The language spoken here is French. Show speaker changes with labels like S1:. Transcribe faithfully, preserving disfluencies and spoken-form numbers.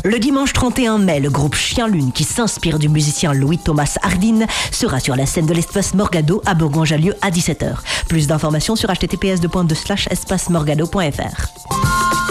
S1: Le dimanche trente et un mai, le groupe Chien Lune, qui s'inspire du musicien Louis-Thomas Hardin, sera sur la scène de l'espace Morgado à Bourgoin-Jallieu à dix-sept heures. Plus d'informations sur h t t p s deux slash espace morgado point f r.